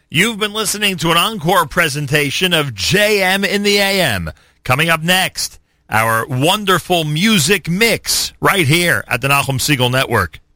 You've been listening to an encore presentation of JM in the AM. Coming up next, our wonderful music mix right here at the Nachum Segal Network.